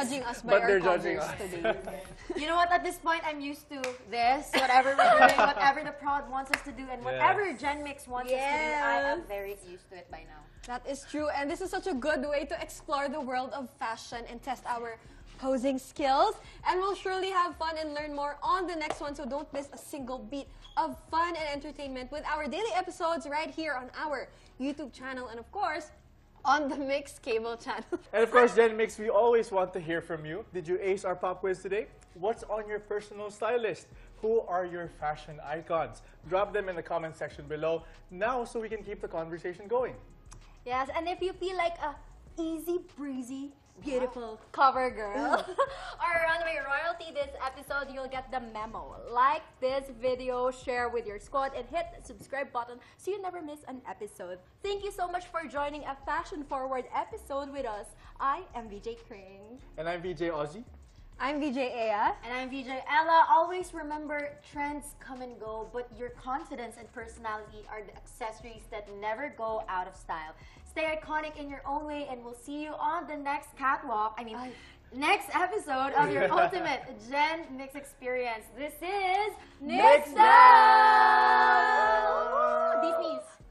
judging us by our judging covers us. today. You know what? At this point, I'm used to this. Whatever we're doing, whatever the prod wants us to do, and whatever Gen Mix wants us to do, I am very used to it by now. That is true, and this is such a good way to explore the world of fashion and test our posing skills. And we'll surely have fun and learn more on the next one, so don't miss a single beat of fun and entertainment with our daily episodes right here on our YouTube channel and, of course, on the Mix cable channel. And of course, Gen Mix, we always want to hear from you. Did you ace our pop quiz today? What's on your personal style list? Who are your fashion icons? Drop them in the comment section below now so we can keep the conversation going. Yes, and if you feel like a easy breezy, beautiful cover girl or runway royalty this episode, you'll get the memo. Like this video, share with your squad, and hit the subscribe button so you never miss an episode. Thank you so much for joining a fashion-forward episode with us. I am VJ Crane. And I'm VJ Ozzy. I'm VJ Aya. And I'm VJ Ella. Always remember, trends come and go, but your confidence and personality are the accessories that never go out of style. Stay iconic in your own way, and we'll see you on the next catwalk. Next episode of your ultimate Gen Mix experience. This is Mix Style! Disney's.